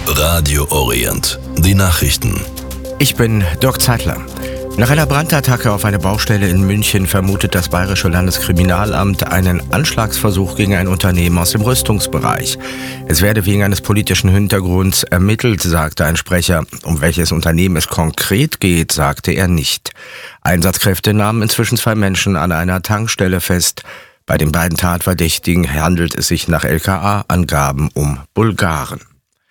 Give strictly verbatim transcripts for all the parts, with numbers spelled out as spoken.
Radio Orient. Die Nachrichten. Ich bin Dirk Zeitler. Nach einer Brandattacke auf eine Baustelle in München vermutet das Bayerische Landeskriminalamt einen Anschlagsversuch gegen ein Unternehmen aus dem Rüstungsbereich. Es werde wegen eines politischen Hintergrunds ermittelt, sagte ein Sprecher. Um welches Unternehmen es konkret geht, sagte er nicht. Einsatzkräfte nahmen inzwischen zwei Menschen an einer Tankstelle fest. Bei den beiden Tatverdächtigen handelt es sich nach L K A-Angaben um Bulgaren.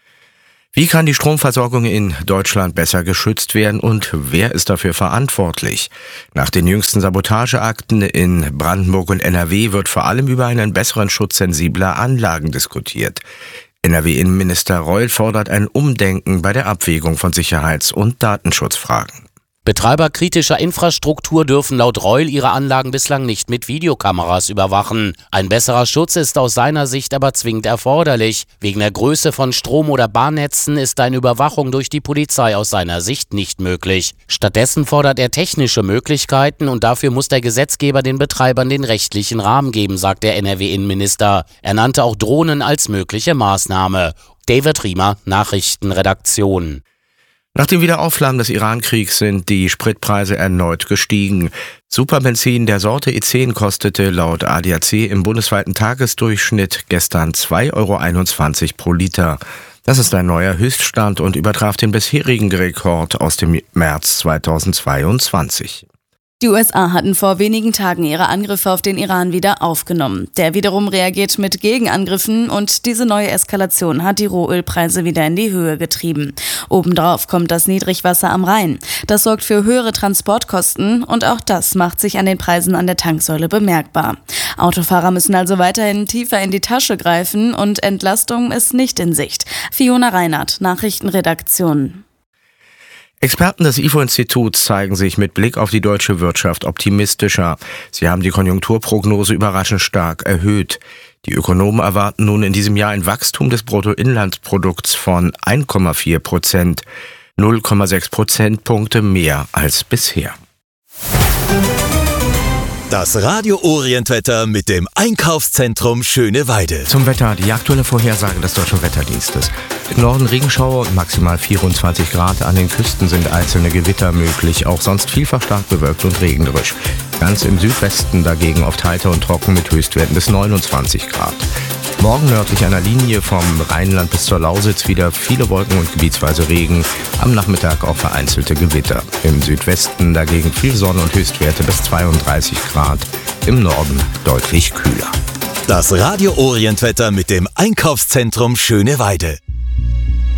Wie kann die Stromversorgung in Deutschland besser geschützt werden und wer ist dafür verantwortlich? Nach den jüngsten Sabotageakten in Brandenburg und N R W wird vor allem über einen besseren Schutz sensibler Anlagen diskutiert. N R W-Innenminister Reul fordert ein Umdenken bei der Abwägung von Sicherheits- und Datenschutzfragen. Betreiber kritischer Infrastruktur dürfen laut Reul ihre Anlagen bislang nicht mit Videokameras überwachen. Ein besserer Schutz ist aus seiner Sicht aber zwingend erforderlich. Wegen der Größe von Strom- oder Bahnnetzen ist eine Überwachung durch die Polizei aus seiner Sicht nicht möglich. Stattdessen fordert er technische Möglichkeiten und dafür muss der Gesetzgeber den Betreibern den rechtlichen Rahmen geben, sagt der N R W-Innenminister. Er nannte auch Drohnen als mögliche Maßnahme. David Riemer, Nachrichtenredaktion. Nach dem Wiederaufflammen des Iran-Kriegs sind die Spritpreise erneut gestiegen. Superbenzin der Sorte E zehn kostete laut A D A C im bundesweiten Tagesdurchschnitt gestern zwei Euro einundzwanzig pro Liter. Das ist ein neuer Höchststand und übertraf den bisherigen Rekord aus dem März zweitausendzweiundzwanzig. Die U S A hatten vor wenigen Tagen ihre Angriffe auf den Iran wieder aufgenommen. Der wiederum reagiert mit Gegenangriffen und diese neue Eskalation hat die Rohölpreise wieder in die Höhe getrieben. Obendrauf kommt das Niedrigwasser am Rhein. Das sorgt für höhere Transportkosten und auch das macht sich an den Preisen an der Tanksäule bemerkbar. Autofahrer müssen also weiterhin tiefer in die Tasche greifen und Entlastung ist nicht in Sicht. Fiona Reinhardt, Nachrichtenredaktion. Experten des I F O-Instituts zeigen sich mit Blick auf die deutsche Wirtschaft optimistischer. Sie haben die Konjunkturprognose überraschend stark erhöht. Die Ökonomen erwarten nun in diesem Jahr ein Wachstum des Bruttoinlandsprodukts von eins Komma vier Prozent, null Komma sechs Prozentpunkte mehr als bisher. Das Radio Orient Wetter mit dem Einkaufszentrum Schöneweide. Zum Wetter, die aktuelle Vorhersage des Deutschen Wetterdienstes. Im Norden Regenschauer und maximal vierundzwanzig Grad. An den Küsten sind einzelne Gewitter möglich, auch sonst vielfach stark bewölkt und regnerisch. Ganz im Südwesten dagegen oft heiter und trocken mit Höchstwerten bis neunundzwanzig Grad. Morgen nördlich einer Linie vom Rheinland bis zur Lausitz wieder viele Wolken und gebietsweise Regen. Am Nachmittag auch vereinzelte Gewitter. Im Südwesten dagegen viel Sonne und Höchstwerte bis zweiunddreißig Grad. Im Norden deutlich kühler. Das Radio Orient Wetter mit dem Einkaufszentrum Schöneweide.